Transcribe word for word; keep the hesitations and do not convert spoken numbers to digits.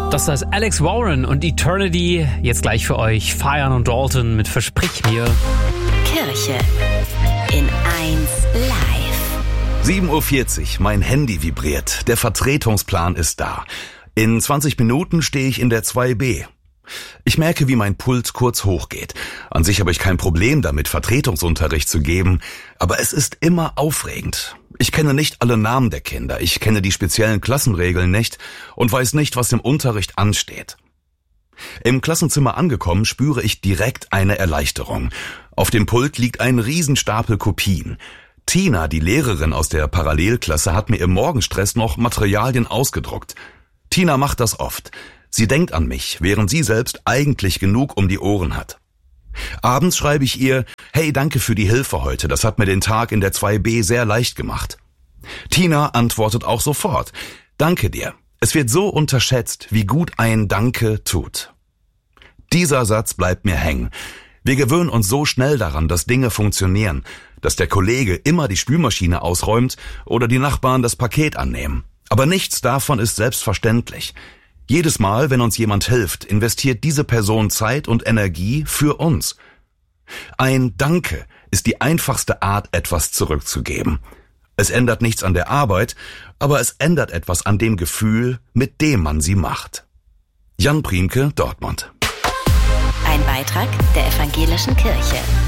Das ist Alex Warren und Eternity. Jetzt gleich für euch Feiern und Dalton mit Versprich mir. Kirche in eins live. sieben Uhr vierzig, mein Handy vibriert. Der Vertretungsplan ist da. In zwanzig Minuten stehe ich in der zwei b. Ich merke, wie mein Puls kurz hochgeht. An sich habe ich kein Problem damit, Vertretungsunterricht zu geben, aber es ist immer aufregend. Ich kenne nicht alle Namen der Kinder, ich kenne die speziellen Klassenregeln nicht und weiß nicht, was im Unterricht ansteht. Im Klassenzimmer angekommen, spüre ich direkt eine Erleichterung. Auf dem Pult liegt ein Riesenstapel Kopien. Tina, die Lehrerin aus der Parallelklasse, hat mir im Morgenstress noch Materialien ausgedruckt. Tina macht das oft. Sie denkt an mich, während sie selbst eigentlich genug um die Ohren hat. Abends schreibe ich ihr, hey, danke für die Hilfe heute, das hat mir den Tag in der zwei b sehr leicht gemacht. Tina antwortet auch sofort, danke dir. Es wird so unterschätzt, wie gut ein Danke tut. Dieser Satz bleibt mir hängen. Wir gewöhnen uns so schnell daran, dass Dinge funktionieren, dass der Kollege immer die Spülmaschine ausräumt oder die Nachbarn das Paket annehmen. Aber nichts davon ist selbstverständlich. Jedes Mal, wenn uns jemand hilft, investiert diese Person Zeit und Energie für uns. Ein Danke ist die einfachste Art, etwas zurückzugeben. Es ändert nichts an der Arbeit, aber es ändert etwas an dem Gefühl, mit dem man sie macht. Jan Priemke, Dortmund. Ein Beitrag der Evangelischen Kirche.